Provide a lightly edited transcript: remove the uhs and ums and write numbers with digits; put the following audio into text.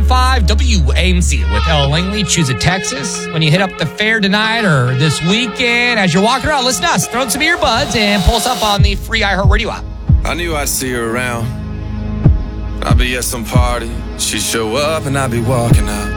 101.5 WAMC with Ella Langley. Choose a Texas. When you hit up the fair tonight or this weekend, as you're walking around, listen to us. Throw in some earbuds and pull us up on the free iHeartRadio app. I knew I'd see her around. I'd be at some party. She'd show up and I'd be walking out.